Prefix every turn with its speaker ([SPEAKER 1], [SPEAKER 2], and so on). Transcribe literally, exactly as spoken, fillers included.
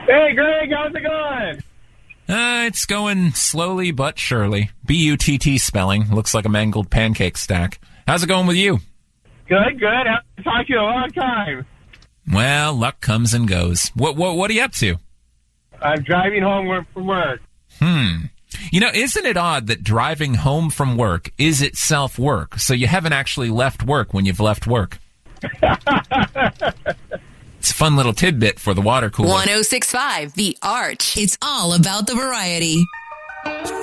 [SPEAKER 1] Hey, Greg, how's it going?
[SPEAKER 2] Uh, it's going slowly but surely. B U T T spelling. Looks like a mangled pancake stack. How's it going with you?
[SPEAKER 1] Good, good. I haven't talked to you in a long time.
[SPEAKER 2] Well, luck comes and goes. What what what are you up to?
[SPEAKER 1] I'm driving home from work.
[SPEAKER 2] Hmm. You know, isn't it odd that driving home from work is itself work? So you haven't actually left work when you've left work. It's a fun little tidbit for the water cooler.
[SPEAKER 3] one oh six point five The Arch. It's all about the variety.